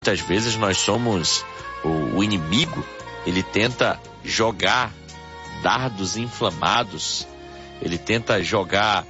Muitas vezes nós somos o inimigo, ele tenta jogar dardos inflamados, ele tenta jogar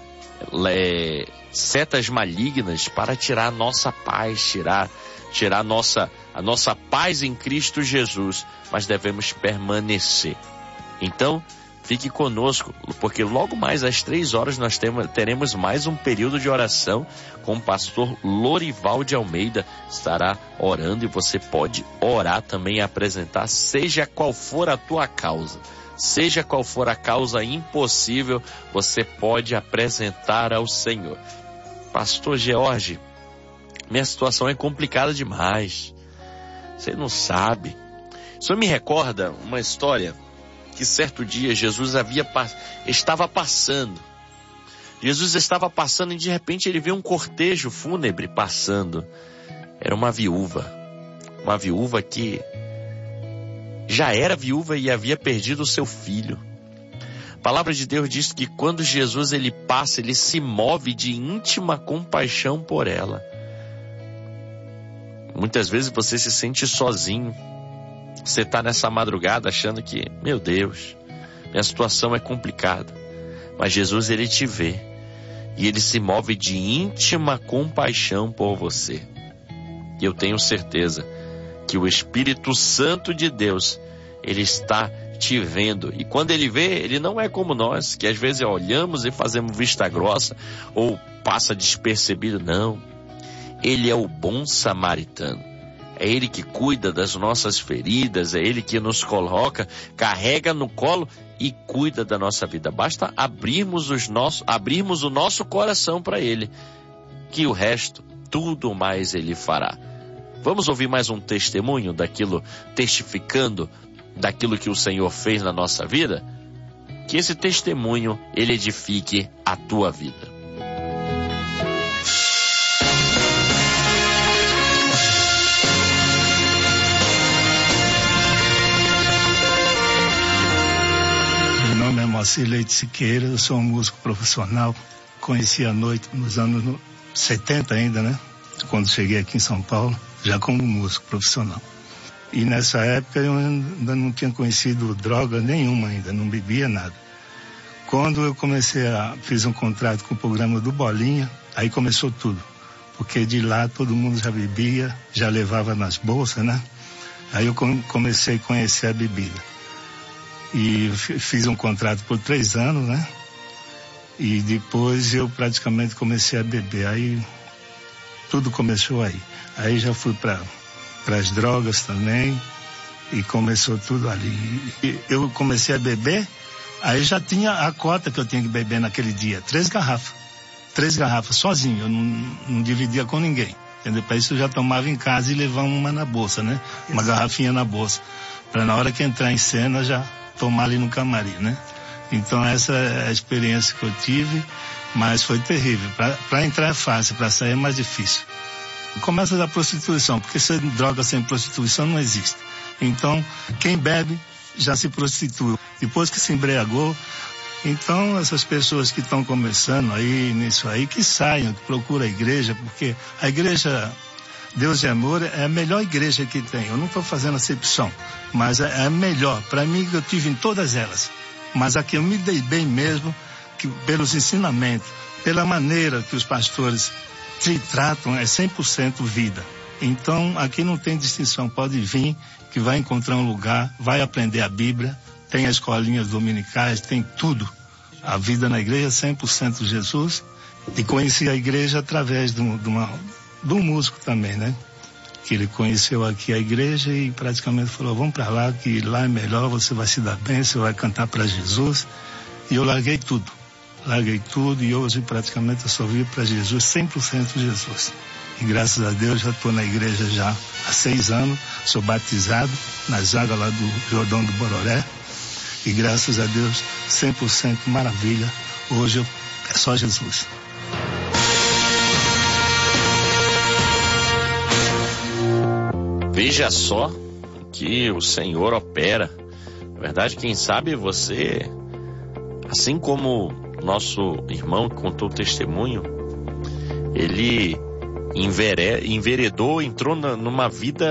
setas malignas para tirar a nossa paz, tirar a nossa paz em Cristo Jesus, mas devemos permanecer. Então, fique conosco, porque logo mais às 3 horas nós teremos mais um período de oração com o pastor Lorival de Almeida. Estará orando e você pode orar também e apresentar, seja qual for a tua causa. Seja qual for a causa impossível, você pode apresentar ao Senhor. Pastor George, minha situação é complicada demais. Você não sabe. Isso me recorda uma história que certo dia Jesus estava passando. Jesus estava passando e de repente ele viu um cortejo fúnebre passando. Era uma viúva que já era viúva e havia perdido o seu filho. A palavra de Deus diz que quando Jesus ele passa, ele se move de íntima compaixão por ela. Muitas vezes você se sente sozinho. Você está nessa madrugada achando que, meu Deus, minha situação é complicada. Mas Jesus, ele te vê. E ele se move de íntima compaixão por você. E eu tenho certeza que o Espírito Santo de Deus, ele está te vendo. E quando ele vê, ele não é como nós, que às vezes olhamos e fazemos vista grossa, ou passa despercebido. Não. Ele é o bom samaritano. É Ele que cuida das nossas feridas, é Ele que nos coloca, carrega no colo e cuida da nossa vida. Basta abrirmos o nosso coração para Ele, que o resto, tudo mais Ele fará. Vamos ouvir mais um testemunho testificando daquilo que o Senhor fez na nossa vida? Que esse testemunho, ele edifique a tua vida. Moacir Leite Siqueira, eu sou um músico profissional, conheci a noite nos anos 70 ainda, né? Quando cheguei aqui em São Paulo, já como músico profissional. E nessa época eu ainda não tinha conhecido droga nenhuma ainda, não bebia nada. Quando eu fiz um contrato com o programa do Bolinha, aí começou tudo. Porque de lá todo mundo já bebia, já levava nas bolsas, né? Aí eu comecei a conhecer a bebida. E fiz um contrato por 3 anos, né? E depois eu praticamente comecei a beber. Aí tudo começou aí. Aí já fui para as drogas também e começou tudo ali. E eu comecei a beber, aí já tinha a cota que eu tinha que beber naquele dia. 3 garrafas. 3 garrafas sozinho, eu não dividia com ninguém. Entendeu? Para isso eu já tomava em casa e levava uma na bolsa, né? Uma garrafinha na bolsa. Para na hora que entrar em cena já tomar ali no camarim, né? Então essa é a experiência que eu tive, mas foi terrível. Para entrar é fácil, para sair é mais difícil. Começa da prostituição, porque droga sem prostituição não existe. Então, quem bebe já se prostitui. Depois que se embriagou, então essas pessoas que estão começando aí nisso aí, que saiam, que procuram a igreja, porque a igreja Deus e Amor é a melhor igreja que tem. Eu não estou fazendo acepção, mas é a melhor. Para mim, eu tive em todas elas. Mas aqui eu me dei bem mesmo, pelos ensinamentos, pela maneira que os pastores te tratam, é 100% vida. Então, aqui não tem distinção. Pode vir, que vai encontrar um lugar, vai aprender a Bíblia, tem as escolinhas dominicais, tem tudo. A vida na igreja é 100% Jesus. E conheci a igreja através de um músico também, né? Que ele conheceu aqui a igreja e praticamente falou, vamos para lá, que lá é melhor, você vai se dar bem, você vai cantar para Jesus. E eu larguei tudo e hoje praticamente eu só vivo para Jesus, 100% Jesus. E graças a Deus já estou na igreja já há 6 anos, sou batizado nas águas lá do Jordão do Bororé. E graças a Deus, 100% maravilha, hoje é só Jesus. Veja só que o Senhor opera. Na verdade, quem sabe você, assim como nosso irmão que contou o testemunho, ele enveredou, entrou numa vida